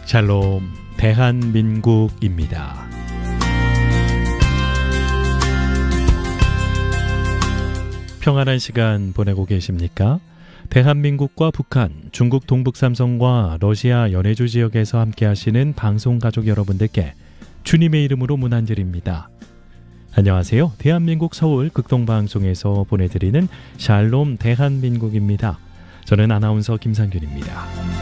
샬롬 대한민국입니다. 평안한 시간 보내고 계십니까? 대한민국과 북한, 중국 동북 삼성과 러시아 연해주 지역에서 함께 하시는 방송 가족 여러분들께 주님의 이름으로 문안드립니다. 안녕하세요. 대한민국 서울 극동방송에서 보내드리는 샬롬 대한민국입니다. 저는 아나운서 김상균입니다.